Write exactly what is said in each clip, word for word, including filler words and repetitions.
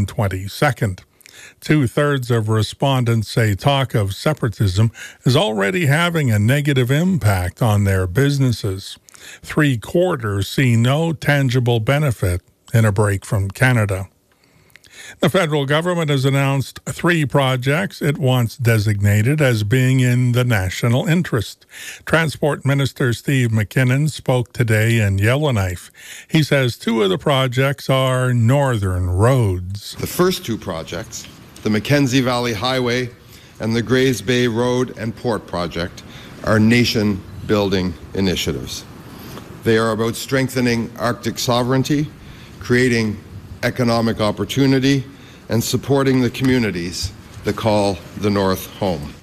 June twenty-second. Two-thirds of respondents say talk of separatism is already having a negative impact on their businesses. Three-quarters see no tangible benefit in a break from Canada. The federal government has announced three projects it wants designated as being in the national interest. Transport Minister Steve McKinnon spoke today in Yellowknife. He says two of the projects are northern roads. The first two projects, the Mackenzie Valley Highway and the Grays Bay Road and Port Project, are nation-building initiatives. They are about strengthening Arctic sovereignty, creating economic opportunity, and supporting the communities that call the North home.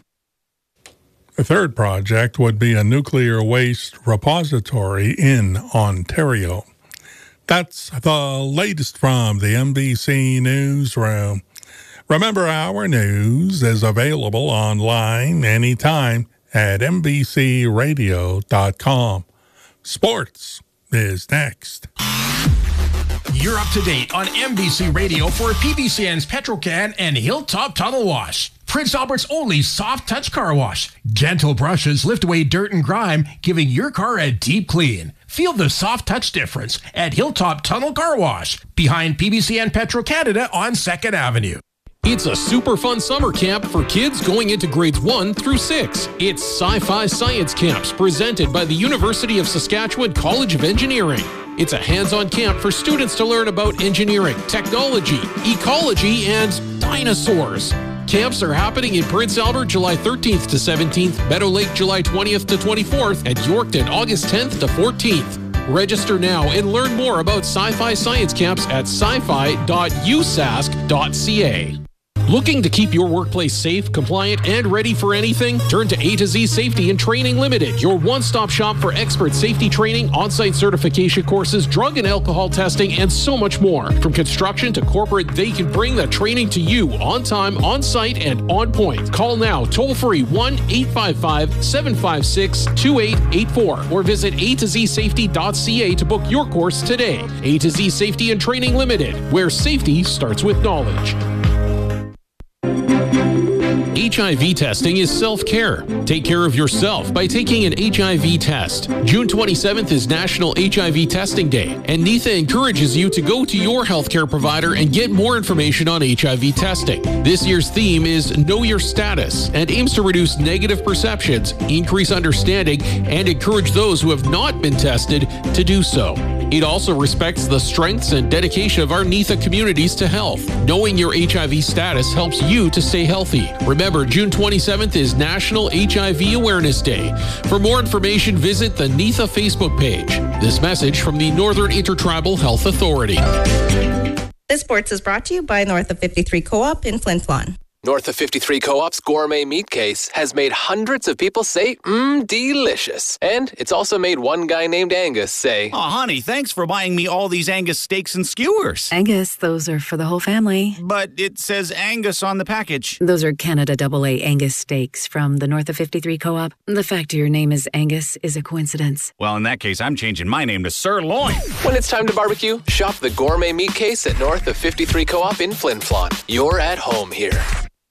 The third project would be a nuclear waste repository in Ontario. That's the latest from the N B C Newsroom. Remember, our news is available online anytime at n b c radio dot com. Sports is next. You're up to date on N B C Radio for P B C N's Petrocan and Hilltop Tunnel Wash. Prince Albert's only soft touch car wash. Gentle brushes lift away dirt and grime, giving your car a deep clean. Feel the soft touch difference at Hilltop Tunnel Car Wash, behind P B C N Petro Canada on second Avenue. It's a super fun summer camp for kids going into grades one through six. It's Sci-Fi Science Camps, presented by the University of Saskatchewan College of Engineering. It's a hands-on camp for students to learn about engineering, technology, ecology, and dinosaurs. Camps are happening in Prince Albert July thirteenth to seventeenth, Meadow Lake July twentieth to twenty-fourth, and Yorkton August tenth to fourteenth. Register now and learn more about Sci-Fi Science Camps at sci fi dot u sask dot c a. Looking to keep your workplace safe, compliant, and ready for anything? Turn to A to Z Safety and Training Limited, your one-stop shop for expert safety training, on-site certification courses, drug and alcohol testing, and so much more. From construction to corporate, they can bring the training to you on time, on site, and on point. Call now, toll-free one eight five five, seven five six, two eight eight four or visit a to z safety dot c a to book your course today. A to Z Safety and Training Limited, where safety starts with knowledge. H I V testing is self-care. Take care of yourself by taking an H I V test. June twenty-seventh is National H I V Testing Day, and NITHA encourages you to go to your healthcare provider and get more information on H I V testing. This year's theme is Know Your Status and aims to reduce negative perceptions, increase understanding, and encourage those who have not been tested to do so. It also respects the strengths and dedication of our NITHA communities to health. Knowing your H I V status helps you to stay healthy. Remember, June twenty-seventh is National H I V Awareness Day. For more information, visit the NITHA Facebook page. This message from the Northern Intertribal Health Authority. This sports is brought to you by North of fifty-three Co-op in Flin Flon. North of fifty-three Co-op's gourmet meat case has made hundreds of people say, mmm, delicious. And it's also made one guy named Angus say, "Oh, honey, thanks for buying me all these Angus steaks and skewers." Angus, those are for the whole family. But it says Angus on the package. Those are Canada double A Angus steaks from the North of fifty-three Co-op. The fact your name is Angus is a coincidence. Well, in that case, I'm changing my name to Sirloin. When it's time to barbecue, shop the gourmet meat case at North of fifty-three Co-op in Flin Flon. You're at home here.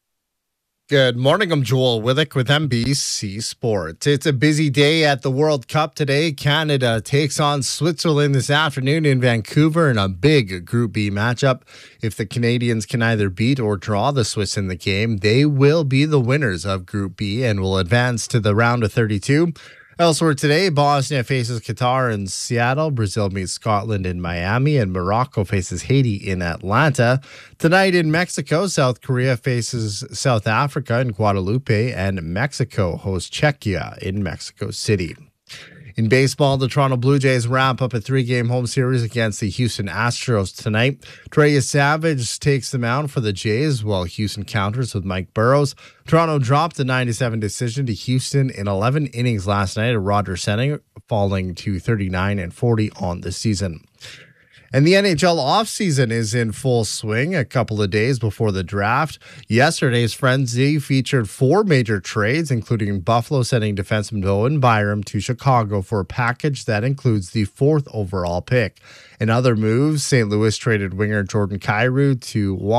Good morning, I'm Joel Withick with N B C Sports. It's a busy day at the World Cup today. Canada takes on Switzerland this afternoon in Vancouver in a big Group B matchup. If the Canadians can either beat or draw the Swiss in the game, they will be the winners of Group B and will advance to the round of thirty-two. Elsewhere today, Bosnia faces Qatar in Seattle, Brazil meets Scotland in Miami, and Morocco faces Haiti in Atlanta. Tonight in Mexico, South Korea faces South Africa in Guadalupe, and Mexico hosts Czechia in Mexico City. In baseball, the Toronto Blue Jays wrap up a three-game home series against the Houston Astros tonight. Trey Savage takes the mound for the Jays while Houston counters with Mike Burrows. Toronto dropped the nine to seven decision to Houston in eleven innings last night at Rogers Center, falling to thirty-nine and forty on the season. And the N H L offseason is in full swing a couple of days before the draft. Yesterday's frenzy featured four major trades, including Buffalo sending defenseman Bowen Byram to Chicago for a package that includes the fourth overall pick. In other moves, Saint Louis traded winger Jordan Kyrou to